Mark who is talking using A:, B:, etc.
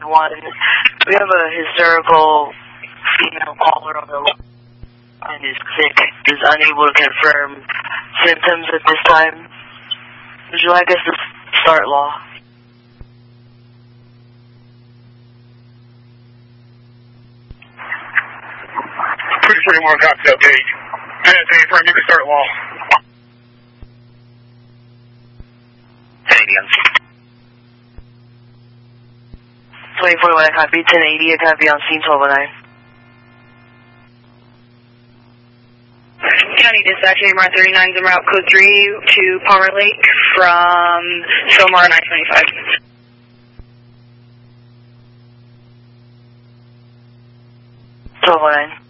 A: one. We have a hysterical female caller on the line and is sick, is unable to confirm symptoms at this time. Would you like us to start law?
B: Pretty sure you want to copy that page. And that's any firm, you can start law.
C: 1080 on scene.
A: 2041, I copy. 1080, I copy on scene 1209.
D: County Dispatch, AMR 39 is en route code 3 to Palmer Lake from Somar 925.
A: 1209.